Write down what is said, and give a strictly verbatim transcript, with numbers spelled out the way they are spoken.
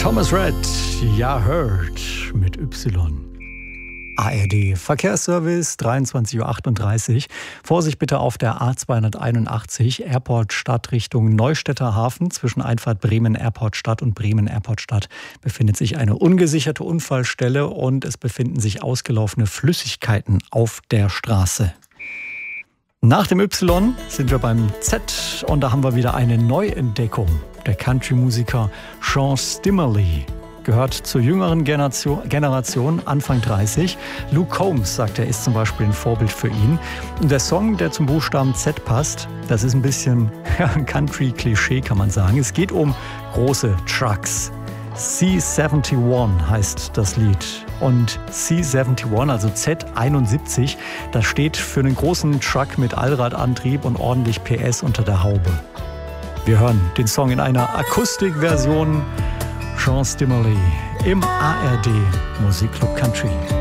Thomas Red, ja hört mit Y. A R D Verkehrsservice, dreiundzwanzig Uhr achtunddreißig. Vorsicht bitte auf der A zweihunderteinundachtzig, Airport Stadt Richtung Neustädter Hafen. Zwischen Einfahrt Bremen Airport Stadt und Bremen Airport Stadt befindet sich eine ungesicherte Unfallstelle und es befinden sich ausgelaufene Flüssigkeiten auf der Straße. Nach dem Y sind wir beim Z und da haben wir wieder eine Neuentdeckung. Der Country-Musiker Sean Stimmerly gehört zur jüngeren Generation, Anfang dreißig. Luke Combs sagt, er ist zum Beispiel ein Vorbild für ihn. Und der Song, der zum Buchstaben Z passt, das ist ein bisschen ja, ein Country-Klischee, kann man sagen. Es geht um große Trucks. C einundsiebzig heißt das Lied. Und C einundsiebzig, also Z einundsiebzig, das steht für einen großen Truck mit Allradantrieb und ordentlich P S unter der Haube. Wir hören den Song in einer Akustikversion. Sean Stimmerly im A R D Musikclub Country.